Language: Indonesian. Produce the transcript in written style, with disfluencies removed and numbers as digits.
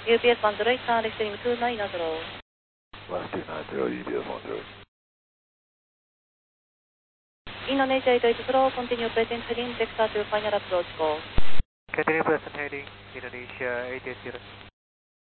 UPS 108, receiving 290. 1290, UPS 108. Indonesia 880, continue present heading, Texas to final approach call. Continue present heading, Indonesia 880.